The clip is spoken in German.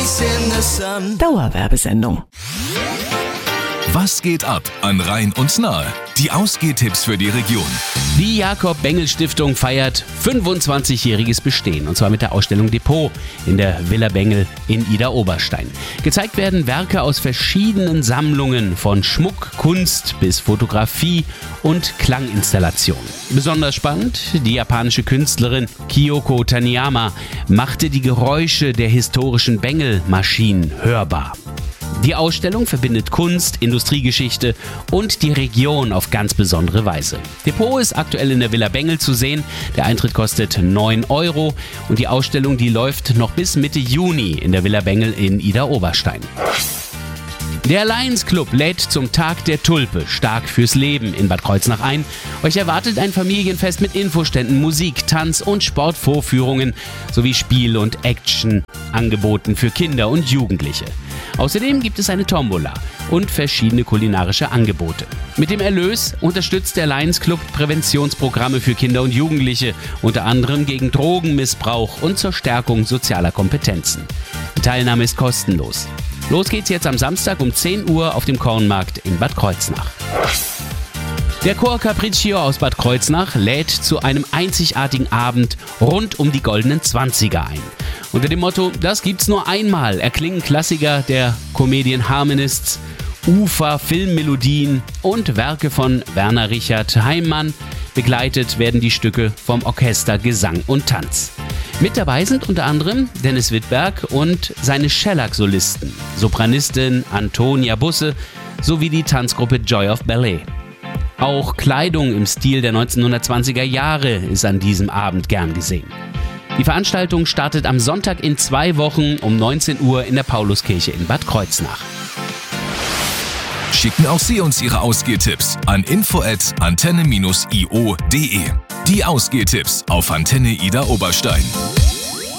Dauerwerbesendung. Was geht ab an Rhein und Nahe? Die Ausgehtipps für die Region. Die Jakob-Bengel-Stiftung feiert 25-jähriges Bestehen, und zwar mit der Ausstellung Depot in der Villa Bengel in Idar-Oberstein. Gezeigt werden Werke aus verschiedenen Sammlungen, von Schmuck, Kunst bis Fotografie und Klanginstallationen. Besonders spannend, die japanische Künstlerin Kyoko Taniyama machte die Geräusche der historischen Bengel-Maschinen hörbar. Die Ausstellung verbindet Kunst, Industriegeschichte und die Region auf ganz besondere Weise. Depot ist aktuell in der Villa Bengel zu sehen. Der Eintritt kostet 9 € und die Ausstellung, die läuft noch bis Mitte Juni in der Villa Bengel in Idar-Oberstein. Der Lions Club lädt zum Tag der Tulpe stark fürs Leben in Bad Kreuznach ein. Euch erwartet ein Familienfest mit Infoständen, Musik, Tanz und Sportvorführungen sowie Spiel- und Action-Angeboten für Kinder und Jugendliche. Außerdem gibt es eine Tombola und verschiedene kulinarische Angebote. Mit dem Erlös unterstützt der Lions Club Präventionsprogramme für Kinder und Jugendliche, unter anderem gegen Drogenmissbrauch und zur Stärkung sozialer Kompetenzen. Die Teilnahme ist kostenlos. Los geht's jetzt am Samstag um 10 Uhr auf dem Kornmarkt in Bad Kreuznach. Der Chor Capriccio aus Bad Kreuznach lädt zu einem einzigartigen Abend rund um die goldenen 20er ein. Unter dem Motto, das gibt's nur einmal, erklingen Klassiker der Comedian Harmonists, Ufer, Filmmelodien und Werke von Werner Richard Heimann. Begleitet werden die Stücke vom Orchester Gesang und Tanz. Mit dabei sind unter anderem Dennis Wittberg und seine Shellac-Solisten, Sopranistin Antonia Busse sowie die Tanzgruppe Joy of Ballet. Auch Kleidung im Stil der 1920er Jahre ist an diesem Abend gern gesehen. Die Veranstaltung startet am Sonntag in 2 Wochen um 19 Uhr in der Pauluskirche in Bad Kreuznach. Schicken auch Sie uns Ihre Ausgehtipps an info@antenne-io.de. Die Ausgehtipps auf Antenne Idar-Oberstein.